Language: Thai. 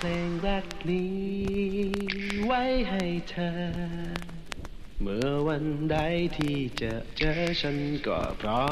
ลงรักนี้ไว้ให้เธอเมื่อวันใดที่เจอฉันก็พร้อม